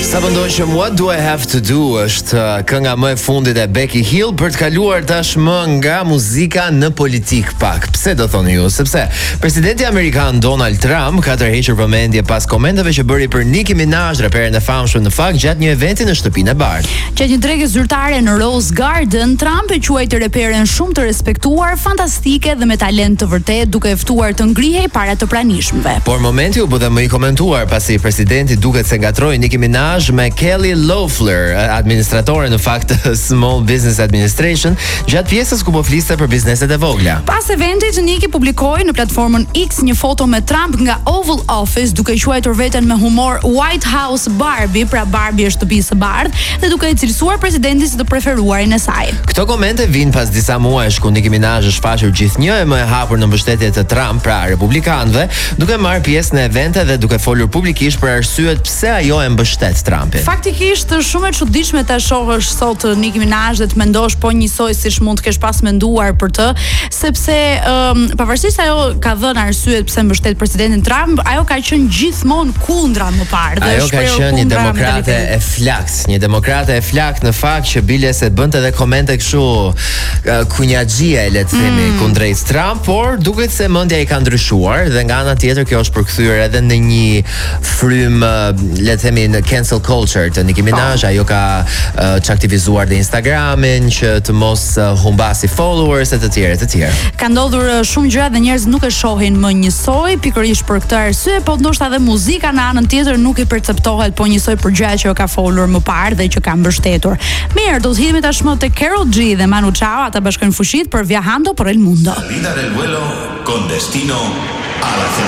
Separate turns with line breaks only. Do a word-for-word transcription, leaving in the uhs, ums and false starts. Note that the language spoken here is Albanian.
Sa pëndojshëm What Do I Have To Do është kënga më e fundit e Becky Hill për të kaluar tashmë nga muzika në politik pak. Pse do thoni ju? Sepse presidenti amerikan Donald Trump ka tërhequr vëmendje pas komenteve që bëri për Nicki Minaj, raperen e famshëm në fakt gjatë një eventi në shtëpinë e bardhë.
Gjatë një drekë zyrtare në Rose Garden, Trump e quajti raperen shumë të respektuar, fantastike dhe me talent të vërtet, duke e ftuar të ngrihej para të pranishmëve.
Por momenti u bë dhe më i komentuar pasi presidenti duket se ngatroi Nicki Minaj me Kelly Loeffler, administratore në fakt Small Business Administration, gjatë pjesës ku po fliste për bizneset e vogla.
Pas eventit, Nicki publikoi në platformën X një foto me Trump nga Oval Office, duke quajtur veten me humor White House Barbie, pra Barbie e shtëpisë së bardhë, dhe duke i cilësuar presidentin si të preferuarin e saj.
Këto komente vijnë pas disa muajsh ku Nicki Minaj është shfaqur gjithnjë e më e hapur në mbështetje të Trump, pra republikanëve, duke marrë pjesë në evente dhe duke folur publikisht për arsyet pse ajo e mbështet Trumpin.
Faktikisht shumë e çuditshme ta shohësh sot Nicki Minaj dhe të mendosh po njësoj siç mund të kesh pas menduar për të, sepse um, pavarësisht se ajo ka dhënë arsyet pse mbështet presidentin Trump, ajo ka qenë gjithmonë kundra më parë.
Ajo ka qenë një demokrate e flakt, një demokrate e flakt në fakt që bile se bënte edhe komente kështu uh, kunjaxhie, le të themi, mm. kundrejt Trump, por duket se mendja i ka ndryshuar dhe nga ana tjetër kjo është përkthyer edhe në një frym, uh, le të themi, në cancel culture të Nicki Minaj. Ajo ka uh, çaktivizuar dhe Instagramin që të mos uh, humbasi followers e të tjerë të tjerë.
Ka ndodhur uh, shumë gjëra dhe njerëz nuk e shohin më njësoj, pikërisht për këtë arsye, po ndoshta edhe muzika në anën tjetër nuk i perceptohet po njësoj për gjëra që ka folur më parë dhe që ka mbështetur. Mirë, do të hidhemi tashmë te Karol G dhe Manu Chao, ata bashkojnë fushit për Viajando por el Mundo.
La vida del vuelo con destino a la